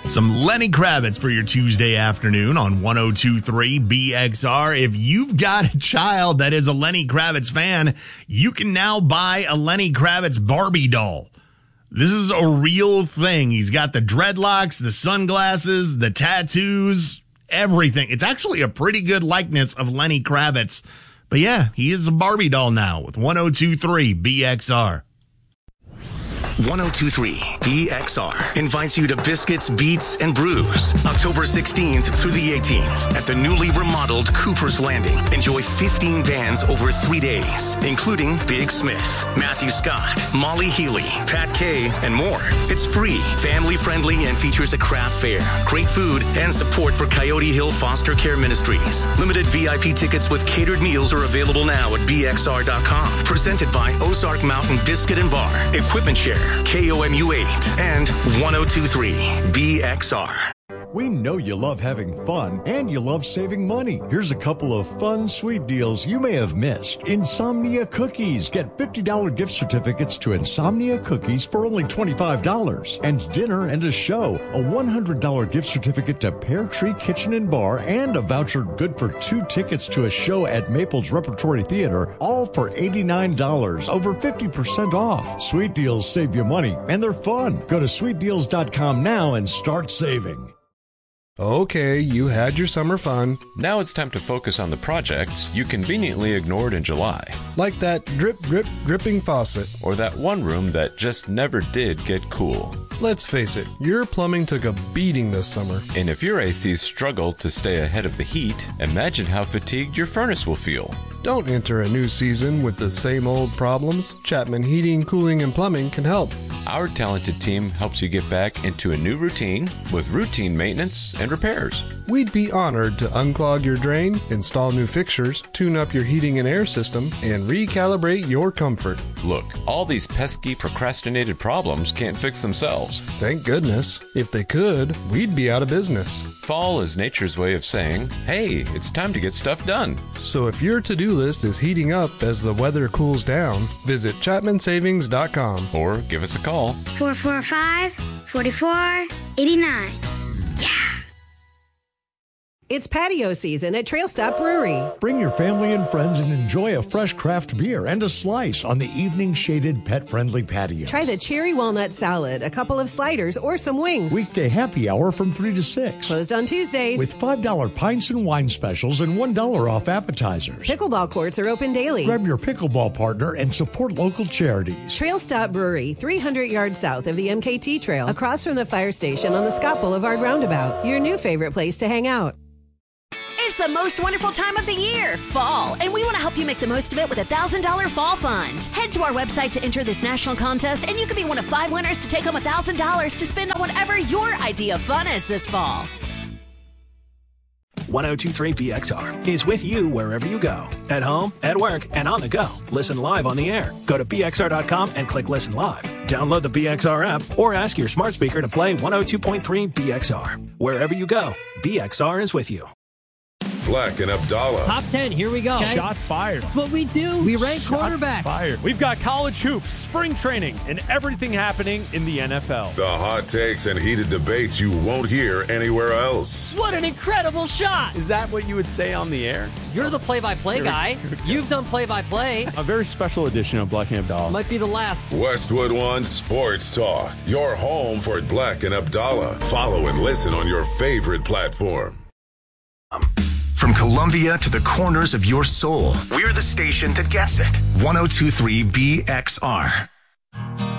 Some Lenny Kravitz for your Tuesday afternoon on 102.3 BXR. If you've got a child that is a Lenny Kravitz fan, you can now buy a Lenny Kravitz Barbie doll. This is a real thing. He's got the dreadlocks, the sunglasses, the tattoos, everything. It's actually a pretty good likeness of Lenny Kravitz. But yeah, he is a Barbie doll now with 102.3 BXR. 102.3 BXR invites you to Biscuits, Beats, and Brews October 16th through the 18th at the newly remodeled Cooper's Landing. Enjoy 15 bands over 3 days, including Big Smith, Matthew Scott, Molly Healy, Pat Kay, and more. It's free, family-friendly, and features a craft fair, great food, and support for Coyote Hill Foster Care Ministries. Limited VIP tickets with catered meals are available now at bxr.com. Presented by Ozark Mountain Biscuit and Bar, Equipment Share, KOMU 8, and 102.3 BXR. We know you love having fun and you love saving money. Here's a couple of fun, sweet deals you may have missed. Insomnia Cookies. Get $50 gift certificates to Insomnia Cookies for only $25. And dinner and a show. A $100 gift certificate to Pear Tree Kitchen and Bar and a voucher good for 2 tickets to a show at Maples Repertory Theater, all for $89. Over 50% off. Sweet deals save you money and they're fun. Go to sweetdeals.com now and start saving. Okay, you had your summer fun. Now it's time to focus on the projects you conveniently ignored in July. Like that drip, drip, dripping faucet. Or that one room that just never did get cool. Let's face it, your plumbing took a beating this summer. And if your AC struggled to stay ahead of the heat, imagine how fatigued your furnace will feel. Don't enter a new season with the same old problems. Chapman Heating, Cooling, and Plumbing can help. Our talented team helps you get back into a new routine with routine maintenance and repairs. We'd be honored to unclog your drain, install new fixtures, tune up your heating and air system, and recalibrate your comfort. Look, all these pesky procrastinated problems can't fix themselves. Thank goodness. If they could, we'd be out of business. Fall is nature's way of saying, hey, it's time to get stuff done. So if your to-do list is heating up as the weather cools down, visit ChapmanSavings.com or give us a call. 445-4489. Yeah! It's patio season at Trail Stop Brewery. Bring your family and friends and enjoy a fresh craft beer and a slice on the evening shaded pet-friendly patio. Try the cherry walnut salad, a couple of sliders, or some wings. Weekday happy hour from 3 to 6. Closed on Tuesdays. With $5 pints and wine specials and $1 off appetizers. Pickleball courts are open daily. Grab your pickleball partner and support local charities. Trail Stop Brewery, 300 yards south of the MKT Trail, across from the fire station on the Scott Boulevard Roundabout. Your new favorite place to hang out. It's the most wonderful time of the year, fall, and we want to help you make the most of it with a $1,000 fall fund. Head to our website to enter this national contest, and you could be one of 5 winners to take home $1,000 to spend on whatever your idea of fun is this fall. 102.3 BXR is with you wherever you go. At home, at work, and on the go. Listen live on the air. Go to bxr.com and click Listen Live. Download the BXR app or ask your smart speaker to play 102.3 BXR. Wherever you go, BXR is with you. Black and Abdallah. Top 10, here we go. Okay. Shots fired. That's what we do. We rank quarterbacks. Fired. We've got college hoops, spring training, and everything happening in the NFL. The hot takes and heated debates you won't hear anywhere else. What an incredible shot. Is that what you would say on the air? You're the play-by-play guy. You've done play-by-play. A very special edition of Black and Abdallah. Might be the last. Westwood One Sports Talk. Your home for Black and Abdallah. Follow and listen on your favorite platform. From Columbia to the corners of your soul, we're the station that gets it. 102.3 BXR.